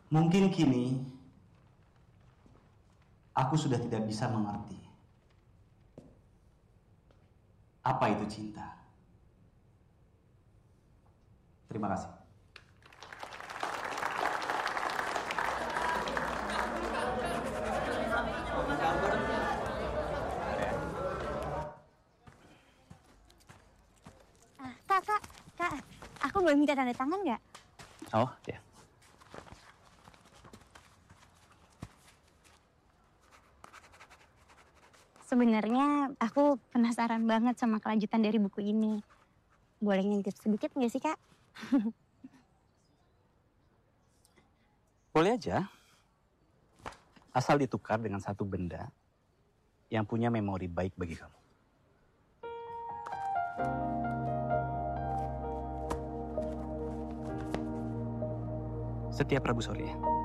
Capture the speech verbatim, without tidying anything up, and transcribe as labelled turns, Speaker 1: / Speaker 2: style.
Speaker 1: Mungkin kini aku sudah tidak bisa mengerti apa itu cinta. Terima kasih.
Speaker 2: Ah, kak, kak, kak, aku boleh minta tanda tangan nggak?
Speaker 1: Oh, ya.
Speaker 2: Sebenarnya aku penasaran banget sama kelanjutan dari buku ini. Boleh ngintip sedikit nggak sih, Kak?
Speaker 1: Boleh aja. Asal ditukar dengan satu benda yang punya memori baik bagi kamu. Setiap Rabu sore.